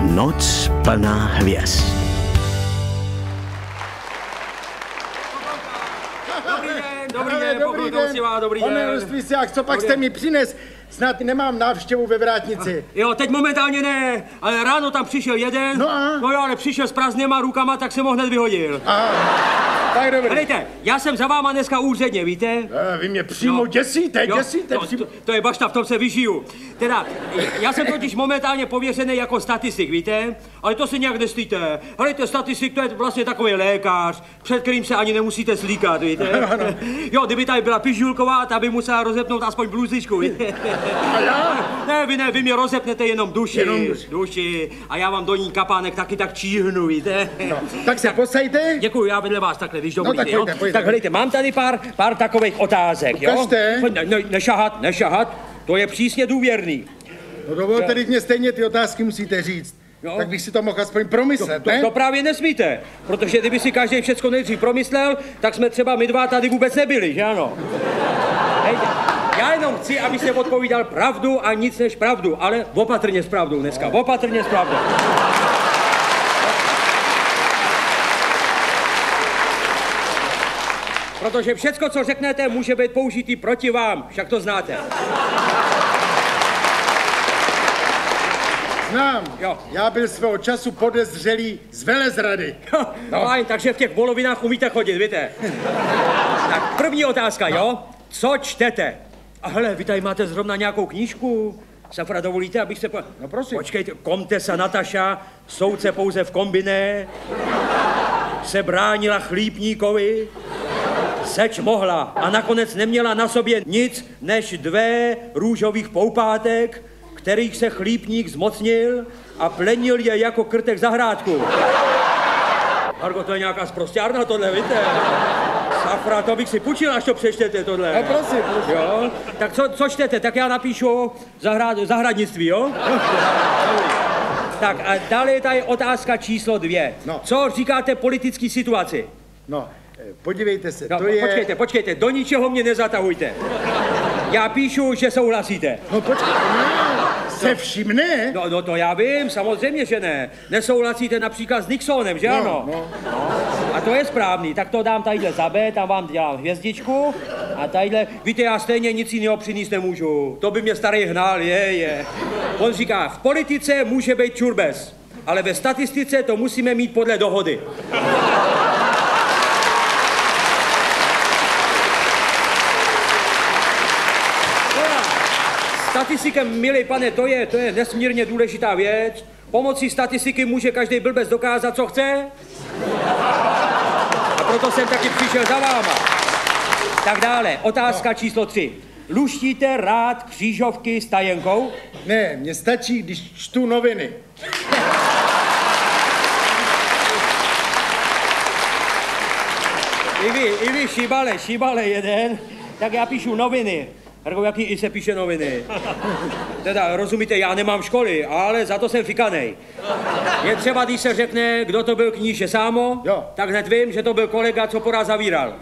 Noc plná hvězd. Dobrý den. Pane Rostvíciák, co pak jste mi přines? Snad nemám návštěvu ve vrátnici. Jo, teď momentálně ne, ale ráno tam přišel jeden, no jo, ale přišel s prázdnýma rukama, tak jsem ho hned vyhodil. Aha, tak dobrý. Helejte, já jsem za váma dneska úředně, víte? Vy mě přímo děsíte. To je bašta, v tom se vyžiju. Teda, já jsem totiž momentálně pověřený jako statistik, víte? Ale to se nějak nestýte. Helejte, statistik, to je vlastně takový lékař, před kterým se ani nemusíte slíkat, víte? Jo, kdyby tady byla Pižulková, ta by musela rozepnout aspoň bluzičku, víte? A já? Ne, vy mě rozepnete jenom duši. A já vám do ní kapánek taky tak číhnu, víte? No, tak se posejte. Děkuju, já vedle vás takhle, když dovolíte, no, pojďte. Tak helejte, mám tady pár takových otázek, jo? Ukažte. Nešahat, to je přísně důvěrný. No dovolte, teď mě stejně ty otázky musíte říct. Jo? Tak bych si to mohl aspoň promyslet, ne? To právě nesmíte, protože kdyby si každý všecko nejdřív promyslel, tak jsme třeba my dva tady vůbec nebyli, že ano? Hejte. Já jenom chci, abyste odpovídal pravdu a nic než pravdu, ale opatrně s pravdou dneska, opatrně s pravdou. Protože všecko, co řeknete, může být použitý proti vám, však to znáte. Znám. Jo. Já byl svého času podezřelý z velezrady. No. Fajn, takže v těch volovinách umíte chodit, víte? Tak první otázka, jo? Co čtete? A hele, vy tady máte zrovna nějakou knížku? Safra, dovolíte, abych se No prosím. Počkejte, Komtesa Nataša, soudce pouze v kombiné, se bránila chlípníkovi, seč mohla a nakonec neměla na sobě nic než 2 růžových poupátek, kterých se chlípník zmocnil a plenil je jako krtek zahrádku. Hargo, to je nějaká sprosťárna tohle, víte? Safra, to bych si půjčil, až to přečtete tohle. No prosím. Jo? Tak co čtete? Tak já napíšu zahradnictví, jo? Tak a dále je tady otázka číslo 2. No. Co říkáte politické situaci? No, podívejte se, No, to je... Počkejte, do ničeho mě nezatahujte. Já píšu, že souhlasíte. No počkejte, se vším ne? No to já vím, samozřejmě, že ne. Nesouhlasíte například s Nixonem, že ano? No. A to je správný, tak to dám tadyhle za B, tam vám dělám hvězdičku a tadyhle, víte, já stejně nic jiného přinést nemůžu. To by mě starý hnal, je. On říká, v politice může být čurbes, ale ve statistice to musíme mít podle dohody. Statistikem, milý pane, to je nesmírně důležitá věc. Pomocí statistiky může každý blbec dokázat, co chce. A proto jsem taky přišel za váma. Tak dále, otázka číslo 3. Luštíte rád křížovky s tajenkou? Ne, mně stačí, když čtu noviny. I vy, šibale jeden, tak já píšu noviny. Hargo, jaký i se píše noviny? Teda, rozumíte, já nemám školy, ale za to jsem fikanej. Je třeba, když se řekne, kdo to byl kníže Sámo, jo, tak hned vím, že to byl kolega, co porá zavíral.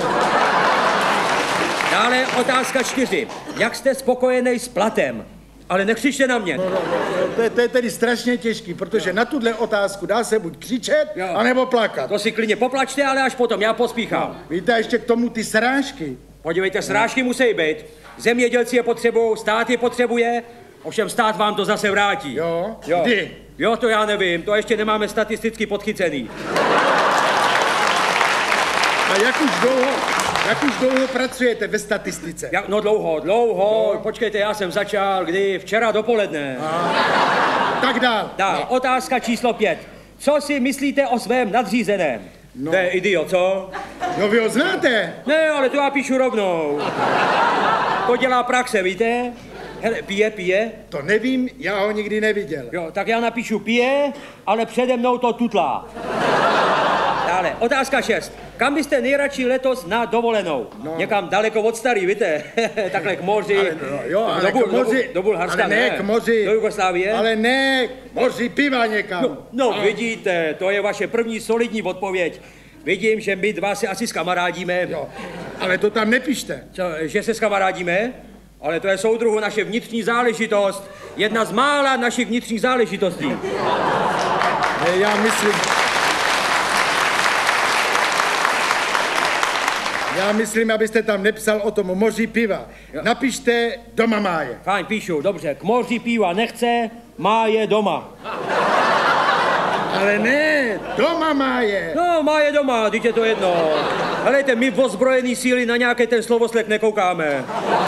Dále otázka 4. Jak jste spokojený s platem? Ale nekřičte na mě. No, to je tedy strašně těžký, protože na tuhle otázku dá se buď křičet, anebo plakat. To si klidně poplačte, ale až potom, já pospíchám. No, víte, ještě k tomu ty srážky. Podívejte, srážky musí být. Zemědělci je potřebují, stát je potřebuje, ovšem stát vám to zase vrátí. Jo? Kdy? Jo, to já nevím, to ještě nemáme statisticky podchycený. A jak už dlouho pracujete ve statistice? No dlouho. Počkejte, já jsem začal, včera dopoledne. Tak dál. No. Otázka číslo 5. Co si myslíte o svém nadřízeném? No. To je idiot, co? No vy ho znáte? Ne, ale to já píšu rovnou. To dělá praxe, víte? Hele, pije? To nevím, já ho nikdy neviděl. Jo, tak já napíšu pije, ale přede mnou to tutlá. Dále, otázka 6. Kam byste nejradši letos na dovolenou? No. Někam daleko od starý, víte? Takhle k moři. Ale k moři. Do Bulharska, ale ne. K moři. Do Jugoslávie. Ale ne, k moři piva někam. No, vidíte, to je vaše první solidní odpověď. Vidím, že my dva se asi skamarádíme. Jo, ale to tam nepište. Co, že se skamarádíme? Ale to je, soudruhu, naše vnitřní záležitost. Jedna z mála našich vnitřních záležitostí. Ne, já myslím, abyste tam nepsal o tom moři piva. Napište doma máje. Fajn, píšu, dobře. K moři piva nechce, má je doma. Ale ne, doma máje. No, má je doma, teď je to jedno. Helejte, my v ozbrojený síly na nějaký ten slovosled nekoukáme.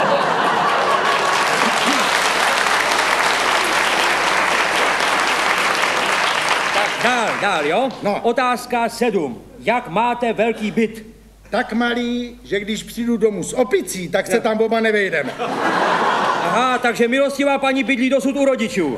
Tak dál, jo? No. Otázka 7. Jak máte velký byt? Tak malý, že když přijdu domů s opicí, tak se tam oba nevejdeme. Aha, takže milostivá paní bydlí dosud u rodičů.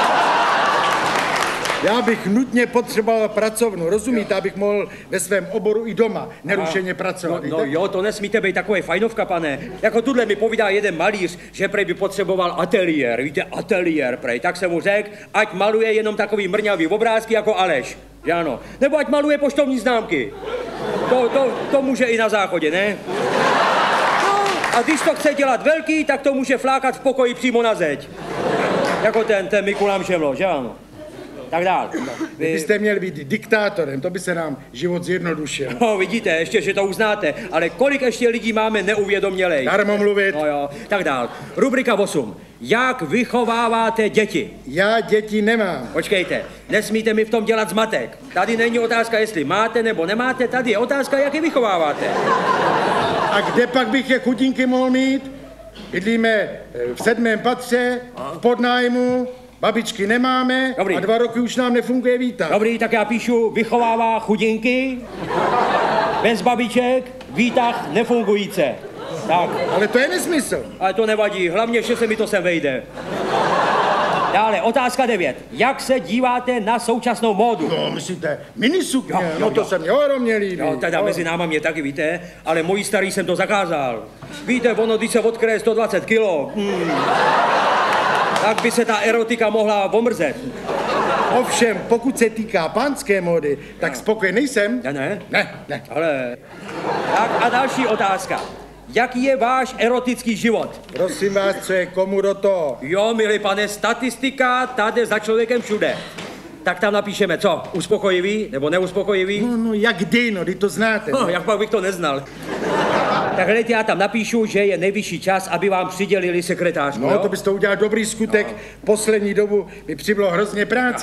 Já bych nutně potřeboval pracovnu, rozumíte, abych mohl ve svém oboru i doma nerušeně pracovat. No jo, to nesmíte být takový fajnovka, pane. Jako tuhle mi povídá jeden malíř, že prej by potřeboval ateliér, víte, ateliér prej. Tak jsem mu řekl, ať maluje jenom takový mrňavý obrázky jako Aleš. Že ano. Nebo ať maluje poštovní známky. To může i na záchodě, ne? No, a když to chce dělat velký, tak to může flákat v pokoji přímo na zeď. Jako ten Mikuláš Šemlo, že ano. Tak dál. Vy byste měl být diktátorem, to by se nám život zjednodušil. No, vidíte, ještě, že to uznáte, ale kolik ještě lidí máme neuvědomělej. Darmo mluvit. No jo, tak dál. Rubrika 8. Jak vychováváte děti? Já děti nemám. Počkejte, nesmíte mi v tom dělat zmatek. Tady není otázka, jestli máte nebo nemáte, tady je otázka, jak je vychováváte. A kde pak bych je chudinky mohl mít? Bydlíme v 7. patře, v podnájmu, babičky nemáme. Dobrý. A 2 roky už nám nefunguje výtah. Dobrý, tak já píšu, vychovává chudinky, bez babiček, výtah nefungující. Tak. Ale to je nesmysl. Ale to nevadí, hlavně, že se mi to sem vejde. Dále, otázka 9. Jak se díváte na současnou módu? No, myslíte, minisukně, no to se mě ohromně líbí. No, teda mezi náma mě taky, víte, ale mojí starý jsem to zakázal. Víte, ono, když se odkryje 120 kilo, tak by se ta erotika mohla omrzet. Ovšem, pokud se týká pánské módy, tak spokojený jsem. Ne. Ne. Ale... Tak a další otázka. Jaký je váš erotický život? Prosím vás, co je komu do toho? Jo, milý pane, statistika tady za člověkem všude. Tak tam napíšeme, co? Uspokojivý nebo neuspokojivý? No, jak kdy, no, ty to znáte. No, jak pak bych to neznal. Tak hledajte, já tam napíšu, že je nejvyšší čas, aby vám přidělili sekretářku, No, jo? to byste udělal dobrý skutek. Poslední dobu mi přibylo hrozně práce.